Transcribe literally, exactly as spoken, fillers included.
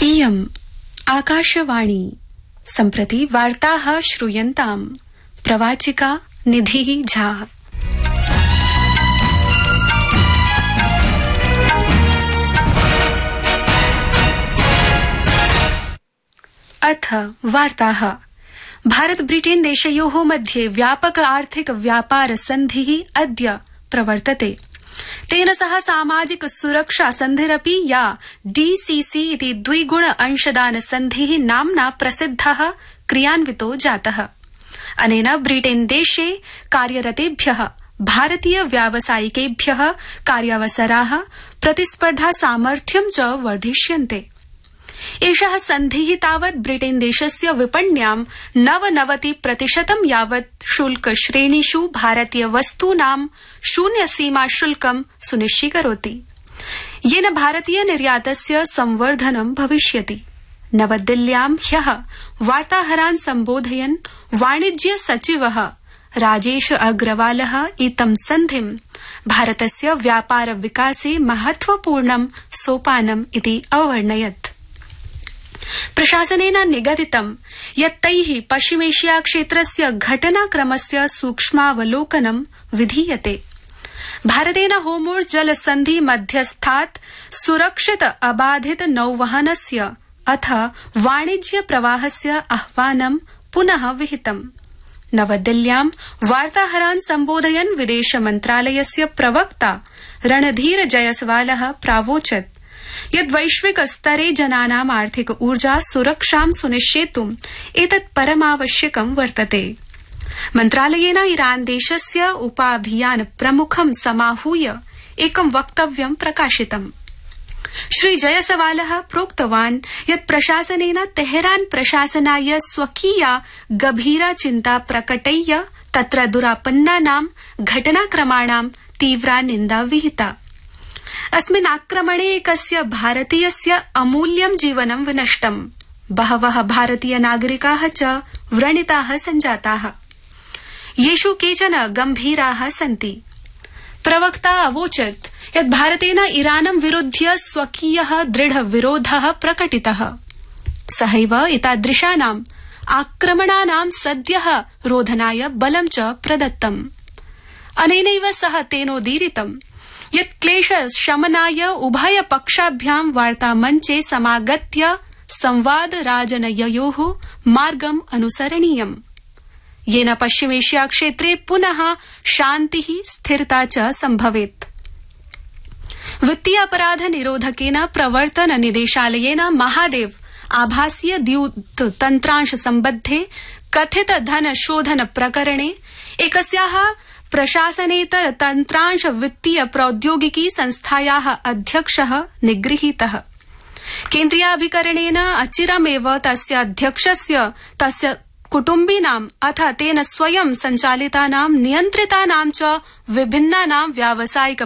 इयम् आकाशवाणी सम्प्रति वार्ताः श्रूयन्ताम् प्रवाचिका निधिः झा। अथ वार्ताः। भारत ब्रिटेन देशयोः मध्ये व्यापक आर्थिक व्यापार सन्धिः अद्य प्रवर्तते। तेन सह सामाजिक सुरक्षा सन्धिरपि या डीसीसी इति द्विगुण अंशदान सन्धिः नाम्ना प्रसिद्धः क्रियान्वितो जातः। अनेन ब्रिटेन देशे कार्यरतेभ्यः भारतीय व्यावसायिकेभ्यः कार्यावसराः प्रतिस्पर्धा सामर्थ्यं च वर्धिष्यन्ते। एषः सन्धिः तावत् ब्रिटेन देशस्य विपण्यां नवनवति प्रतिशतं यावत् शुल्क श्रेणीषु भारतीय वस्तूनां शून्य सीमा शुल्कं सुनिश्चीकरोति, येन भारतीय निर्यातस्य संवर्धनं भविष्यति। नवदिल्ल्यां ह्यः वार्ताहरान् सम्बोधयन् वाणिज्य सचिवः राजेश अग्रवालः इतं सन्धिं भारतस्य व्यापार विकासे महत्वपूर्णं सोपानम् इति अवर्णयत्। प्रशासनेन निगदितं यत् तैः पश्चिमेशिया क्षेत्रस्य घटनाक्रमस्य सूक्ष्मावलोकनं विधीयते। भारतेन होर्मुज़ जलसन्धि मध्यस्थात् सुरक्षित अबाधित नौवहनस्य अथ वाणिज्य प्रवाहस्य आह्वानं पुनः विहितम्। नवदिल्ल्यां वार्ताहरान् सम्बोधयन् विदेश मन्त्रालयस्य प्रवक्ता रणधीर जयसवालः प्रावोचत् यद् वैश्विक स्तरे जनानाम् आर्थिक ऊर्जा सुरक्षां सुनिश्चेतुम् एतत् परमावश्यकं वर्तते। मन्त्रालयेन ईरान देशस्य उपाभियान प्रमुखं समाहूय एकं वक्तव्यं प्रकाशितम्। श्री जयसवालः प्रोक्तवान् यत् प्रशासनेन तेहरान प्रशासनाय स्वकीया गभीरा चिन्ता प्रकटय्य तत्र दुरापन्नानां घटनाक्रमाणां तीव्रा निन्दा विहिता। अस्मिन् आक्रमणे एकस्य भारतीयस्य अमूल्यं जीवनं विनष्टम्। बहवः भारतीय नागरिकाः च व्रणिताः सञ्जाताः, येषु केचन गम्भीराः सन्ति। प्रवक्ता अवोचत् यत् भारतेन ईरानं विरुध्य स्वकीयः दृढ विरोधः प्रकटितः। सहैव एतादृशानाम् आक्रमणानां सद्यः रोधनाय बलं च प्रदत्तम्। अनेनैव सह तेनोदीरितम् यत् क्लेश शमनाय उभय पक्षाभ्यां वार्तामञ्चे समागत्य संवाद राजनययोः मार्गम् अनुसरणीयम्, येन पश्चिमेशिया क्षेत्रे पुनः शान्तिः स्थिरता च सम्भवेत्। वित्तीय अपराध निरोधकेन प्रवर्तन निदेशालयेन महादेव आभासीय द्यूत तन्त्रांश सम्बद्धे कथित धन शोधन प्रकरणे एकस्याः प्रशासनेतर तन्त्रांश वित्तीय प्रौद्योगिकी संस्थायाः अध्यक्षः निगृहीतः। केन्द्रीयाभिकरणेन अचिरमेव तस्य अध्यक्षस्य तस्य कुटुम्बिनाम् अथ तेन स्वयं सञ्चालितानां नियन्त्रितानां च विभिन्नानां व्यावसायिक